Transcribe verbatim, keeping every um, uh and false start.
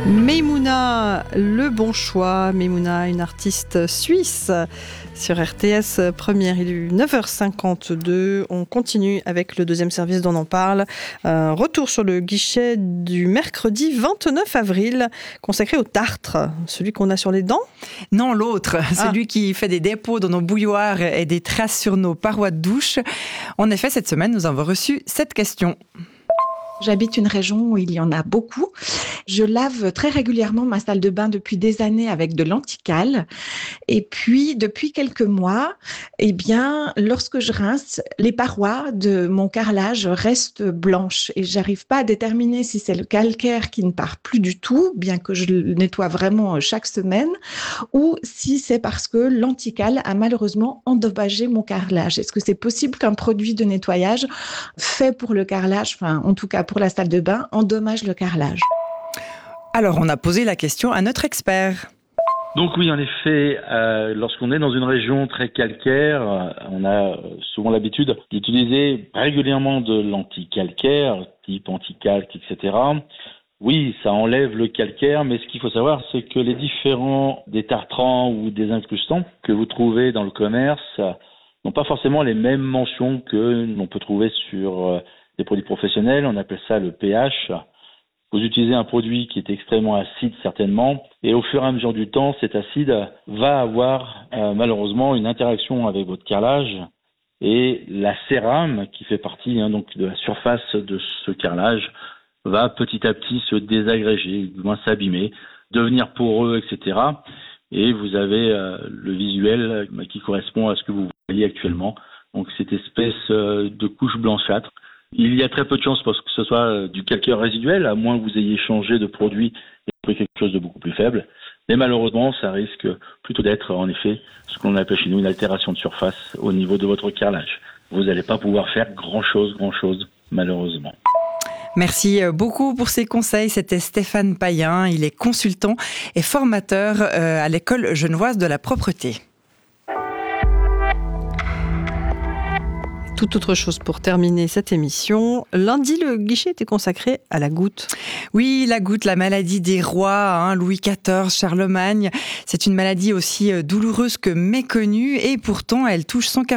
Maïmouna, le bon choix. Maïmouna, une artiste suisse sur R T S Première. Il est neuf heures cinquante-deux. On continue avec le deuxième service dont on en parle. Un retour sur le guichet du mercredi vingt-neuf avril, consacré au tartre. Celui qu'on a sur les dents ? Non, l'autre. Ah. Celui qui fait des dépôts dans nos bouilloires et des traces sur nos parois de douche. En effet, cette semaine, nous avons reçu cette question. J'habite une région où il y en a beaucoup. Je lave très régulièrement ma salle de bain depuis des années avec de l'anticale. Et puis, depuis quelques mois, eh bien, lorsque je rince, les parois de mon carrelage restent blanches. Et j'arrive pas à déterminer si c'est le calcaire qui ne part plus du tout, bien que je le nettoie vraiment chaque semaine, ou si c'est parce que l'anticale a malheureusement endommagé mon carrelage. Est-ce que c'est possible qu'un produit de nettoyage fait pour le carrelage, enfin, en tout cas pour la salle de bain, endommage le carrelage? Alors, on a posé la question à notre expert. Donc oui, en effet, euh, lorsqu'on est dans une région très calcaire, euh, on a souvent l'habitude d'utiliser régulièrement de l'anticalcaire, type anticalque, et cetera. Oui, ça enlève le calcaire, mais ce qu'il faut savoir, c'est que les différents détartrants ou des incrustants que vous trouvez dans le commerce n'ont pas forcément les mêmes mentions que l'on peut trouver sur euh, des produits professionnels. On appelle ça le pH. Vous utilisez un produit qui est extrêmement acide certainement, et au fur et à mesure du temps, cet acide va avoir euh, malheureusement une interaction avec votre carrelage, et la cérame qui fait partie hein, donc de la surface de ce carrelage va petit à petit se désagréger, du moins s'abîmer, devenir poreux, et cetera. Et vous avez euh, le visuel euh, qui correspond à ce que vous voyez actuellement, donc cette espèce euh, de couche blanchâtre. Il y a très peu de chances parce que ce soit du calcaire résiduel, à moins que vous ayez changé de produit et pris quelque chose de beaucoup plus faible. Mais malheureusement, ça risque plutôt d'être, en effet, ce qu'on appelle chez nous une altération de surface au niveau de votre carrelage. Vous n'allez pas pouvoir faire grand-chose, grand-chose, malheureusement. Merci beaucoup pour ces conseils. C'était Stéphane Payen. Il est consultant et formateur à l'école genevoise de la propreté. Toute autre chose pour terminer cette émission. Lundi, le guichet était consacré à la goutte. Oui, la goutte, la maladie des rois, hein, Louis quatorze, Charlemagne. C'est une maladie aussi douloureuse que méconnue et pourtant elle touche cent quarante